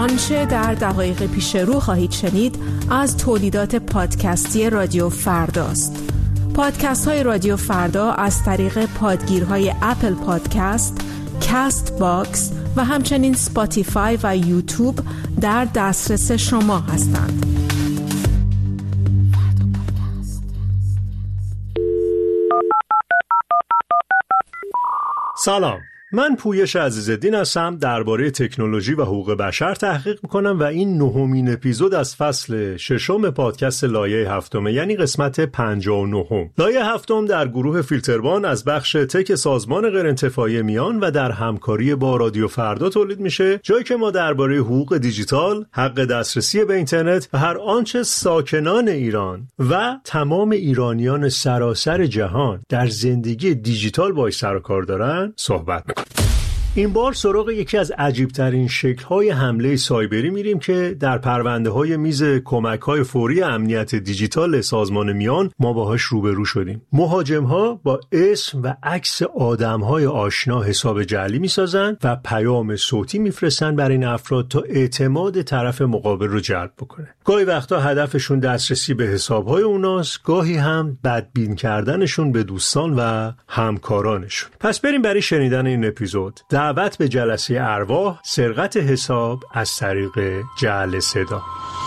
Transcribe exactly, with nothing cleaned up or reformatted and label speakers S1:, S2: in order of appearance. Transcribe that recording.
S1: آنچه در دقایق پیش رو خواهید شنید از تولیدات پادکستی رادیو فرداست. پادکست های رادیو فردا از طریق پادگیرهای اپل پادکست، کست باکس و همچنین سپاتیفای و یوتیوب در دسترس شما هستند.
S2: سلام، من پویش عزیزالدین هستم، درباره تکنولوژی و حقوق بشر تحقیق میکنم و این نهمین اپیزود از فصل ششم پادکست لایه هفتم، یعنی قسمت پنجاه و نه. لایه هفتم در گروه فیلتروان از بخش تک سازمان غیرانتفاعی میان و در همکاری با رادیو فردا تولید میشه، جایی که ما درباره حقوق دیجیتال، حق دسترسی به اینترنت و هر آنچه ساکنان ایران و تمام ایرانیان سراسر جهان در زندگی دیجیتال باهاش سر و کار دارن صحبت میکنیم. این بار سراغ یکی از عجیبترین شکل‌های حمله سایبری میریم که در پرونده‌های میز کمک‌های فوری امنیت دیجیتال سازمان میان ما باهاش روبرو شدیم. مهاجم‌ها با اسم و عکس آدم‌های آشنا حساب جعلی می‌سازن و پیام صوتی می‌فرستن برای این افراد تا اعتماد طرف مقابل رو جلب بکنه. گاهی وقتا هدفشون دسترسی به حساب‌های اوناست، گاهی هم بدبین کردنشون به دوستان و همکارانشون. پس بریم برای شنیدن این اپیزود. دعوت به جلسه ارواح، سرقت حساب از طریق جعل صدا.